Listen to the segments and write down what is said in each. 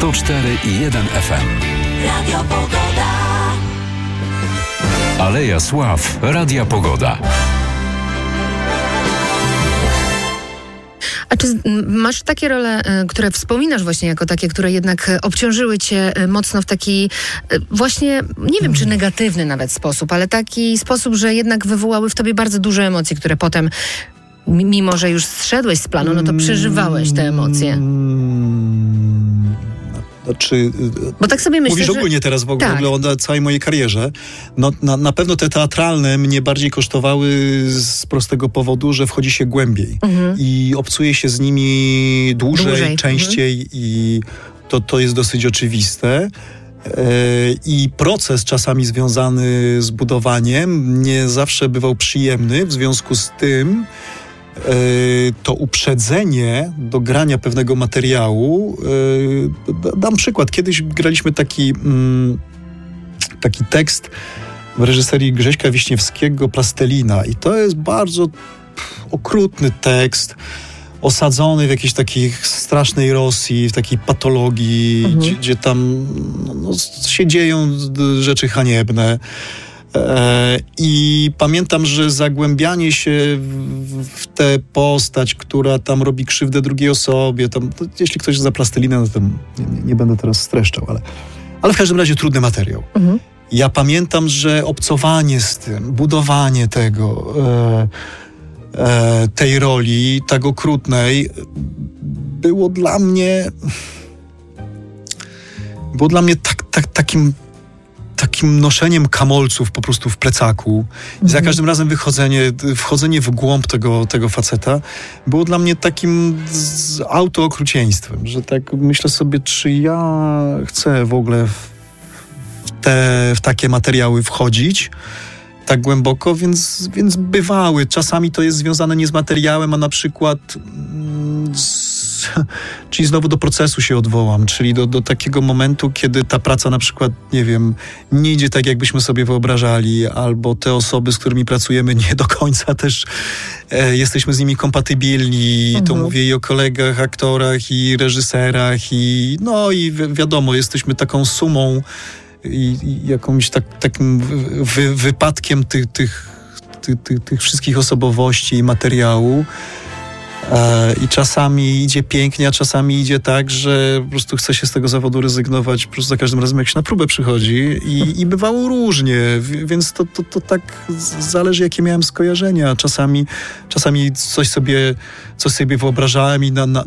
104,1 FM. Radio Pogoda. Aleja Sław. Radia Pogoda. A czy masz takie role, które wspominasz właśnie jako takie, które jednak obciążyły cię mocno w taki właśnie, nie wiem czy negatywny nawet sposób, ale taki sposób, że jednak wywołały w tobie bardzo duże emocje, które potem, mimo że już zszedłeś z planu, no to przeżywałeś te emocje? Znaczy, bo tak sobie myślę, mówisz ogólnie teraz w ogóle o całej mojej karierze. No, na pewno te teatralne mnie bardziej kosztowały z prostego powodu, że wchodzi się głębiej i obcuje się z nimi dłużej. Częściej i to jest dosyć oczywiste. I proces czasami związany z budowaniem nie zawsze bywał przyjemny, w związku z tym to uprzedzenie do grania pewnego materiału. Dam przykład. Kiedyś graliśmy taki tekst w reżyserii Grześka Wiśniewskiego, Plastelina, i to jest bardzo okrutny tekst, osadzony w jakiejś takiej strasznej Rosji, w takiej patologii, gdzie tam się dzieją rzeczy haniebne. I pamiętam, że zagłębianie się w tę postać, która tam robi krzywdę drugiej osobie, jeśli ktoś zna Plastelinę, no to nie będę teraz streszczał, ale w każdym razie trudny materiał. Ja pamiętam, że obcowanie z tym, budowanie tego, tej roli tak okrutnej było dla mnie takim noszeniem kamolców po prostu w plecaku. I za każdym razem wchodzenie w głąb tego faceta było dla mnie takim autookrucieństwem, że tak myślę sobie, czy ja chcę w ogóle w takie materiały wchodzić tak głęboko, więc bywały. Czasami to jest związane nie z materiałem, a na przykład czyli znowu do procesu się odwołam, czyli do takiego momentu, kiedy ta praca na przykład, nie wiem, nie idzie tak, jakbyśmy sobie wyobrażali, albo te osoby, z którymi pracujemy, nie do końca też jesteśmy z nimi kompatybilni. To mówię i o kolegach, aktorach i reżyserach i wiadomo, jesteśmy taką sumą i jakimś takim wypadkiem tych wszystkich osobowości i materiału. I czasami idzie pięknie, a czasami idzie tak, że po prostu chce się z tego zawodu rezygnować po prostu za każdym razem, jak się na próbę przychodzi i bywało różnie, więc to tak zależy, jakie miałem skojarzenia. Czasami coś sobie wyobrażałem i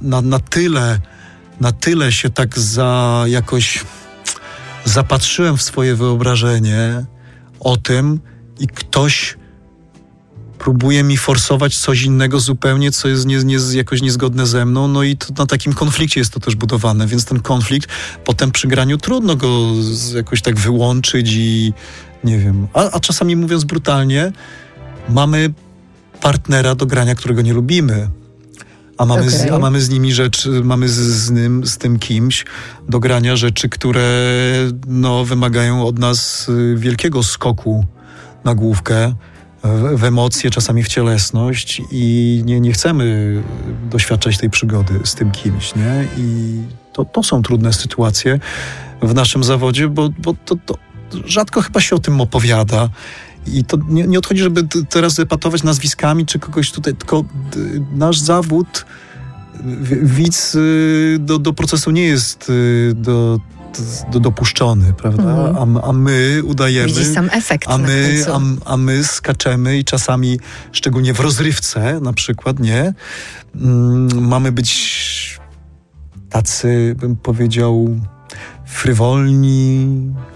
na tyle się tak jakoś zapatrzyłem w swoje wyobrażenie o tym i ktoś próbuje mi forsować coś innego zupełnie, co jest jakoś niezgodne ze mną, no i to na takim konflikcie jest to też budowane, więc ten konflikt potem przy graniu trudno go jakoś tak wyłączyć i nie wiem, a czasami mówiąc brutalnie, mamy partnera do grania, którego nie lubimy. A mamy z nimi rzeczy, mamy z tym kimś do grania rzeczy, które wymagają od nas wielkiego skoku na główkę, w emocje, czasami w cielesność i nie chcemy doświadczać tej przygody z tym kimś, nie? I to są trudne sytuacje w naszym zawodzie, bo to rzadko chyba się o tym opowiada. I to nie odchodzi, żeby teraz epatować nazwiskami czy kogoś tutaj, tylko nasz zawód, widz do procesu nie jest dopuszczony, prawda? A my udajemy, widzisz sam efekt a my skaczemy i czasami, szczególnie w rozrywce na przykład, nie? Mamy być tacy, bym powiedział, frywolni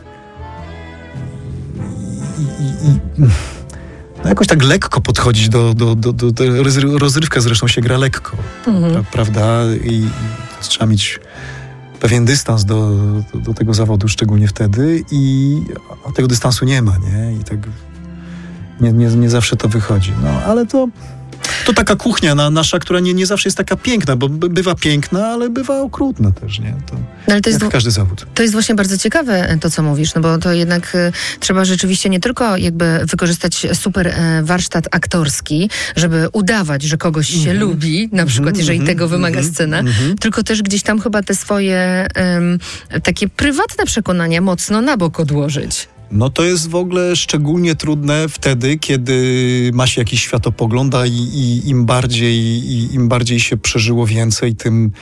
i jakoś tak lekko podchodzić do rozrywka zresztą się gra lekko, prawda? I trzeba mieć pewien dystans do tego zawodu, szczególnie wtedy, a tego dystansu nie ma, nie? I tak nie zawsze to wychodzi. No, ale to To taka kuchnia nasza, która nie zawsze jest taka piękna, bo bywa piękna, ale bywa okrutna też, nie? Ale to jest jak każdy zawód. To jest właśnie bardzo ciekawe to, co mówisz, no bo to jednak trzeba rzeczywiście nie tylko jakby wykorzystać super warsztat aktorski, żeby udawać, że kogoś się lubi, na przykład jeżeli tego wymaga scena, tylko też gdzieś tam chyba te swoje takie prywatne przekonania mocno na bok odłożyć. No to jest w ogóle szczególnie trudne wtedy, kiedy ma się jakiś światopogląd i im bardziej się przeżyło więcej,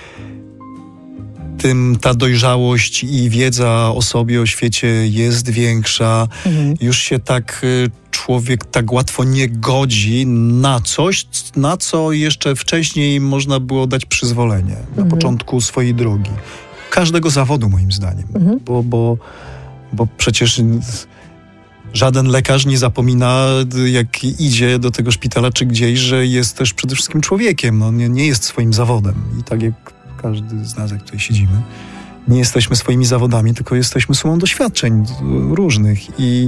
tym ta dojrzałość i wiedza o sobie, o świecie jest większa. Już się tak człowiek tak łatwo nie godzi na coś, na co jeszcze wcześniej można było dać przyzwolenie na początku swojej drogi. Każdego zawodu, moim zdaniem. Bo przecież żaden lekarz nie zapomina, jak idzie do tego szpitala czy gdzieś, że jest też przede wszystkim człowiekiem. No, nie jest swoim zawodem. I tak jak każdy z nas, jak tutaj siedzimy, nie jesteśmy swoimi zawodami, tylko jesteśmy sumą doświadczeń różnych.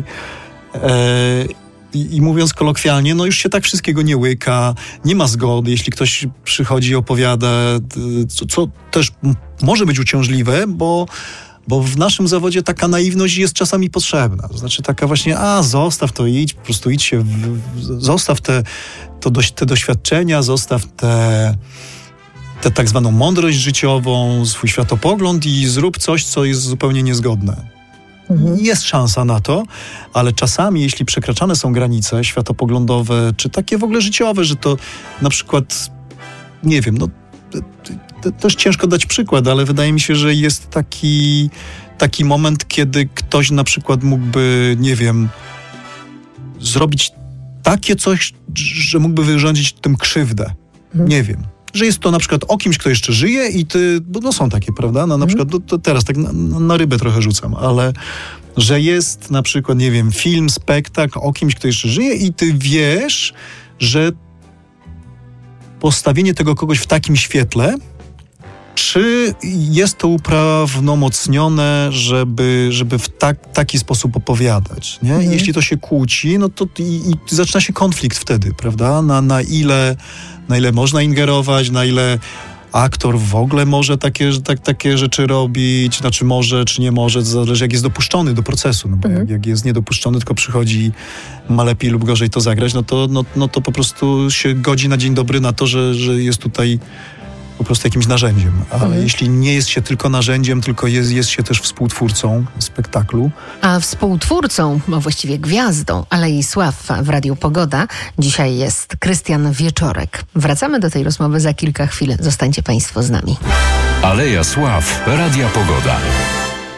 I mówiąc kolokwialnie, no już się tak wszystkiego nie łyka, nie ma zgody, jeśli ktoś przychodzi i opowiada, co też może być uciążliwe, bo w naszym zawodzie taka naiwność jest czasami potrzebna. To znaczy taka właśnie, zostaw to, idź, po prostu idź się, zostaw te doświadczenia, zostaw tę tak zwaną mądrość życiową, swój światopogląd i zrób coś, co jest zupełnie niezgodne. Jest szansa na to, ale czasami, jeśli przekraczane są granice światopoglądowe, czy takie w ogóle życiowe, że to na przykład, nie wiem, no też ciężko dać przykład, ale wydaje mi się, że jest taki moment, kiedy ktoś na przykład mógłby, nie wiem, zrobić takie coś, że mógłby wyrządzić tym krzywdę. Nie wiem. Że jest to na przykład o kimś, kto jeszcze żyje i ty, bo są takie, prawda? Na przykład, to teraz tak na rybę trochę rzucam, ale że jest na przykład, nie wiem, film, spektakl o kimś, kto jeszcze żyje i ty wiesz, że postawienie tego kogoś w takim świetle, czy jest to uprawomocnione, żeby w taki sposób opowiadać, nie? Jeśli to się kłóci, no to i zaczyna się konflikt wtedy, prawda? Na ile można ingerować, na ile aktor w ogóle może takie rzeczy robić, znaczy może, czy nie może, to zależy jak jest dopuszczony do procesu, no bo jak jest niedopuszczony, tylko przychodzi, ma lepiej lub gorzej to zagrać, no to po prostu się godzi na dzień dobry na to, że jest tutaj po prostu jakimś narzędziem. Ale jeśli nie jest się tylko narzędziem, tylko jest się też współtwórcą spektaklu. A współtwórcą, a właściwie gwiazdą Alei Sław w Radiu Pogoda dzisiaj jest Krystian Wieczorek. Wracamy do tej rozmowy za kilka chwil. Zostańcie Państwo z nami. Aleja Sław, Radia Pogoda.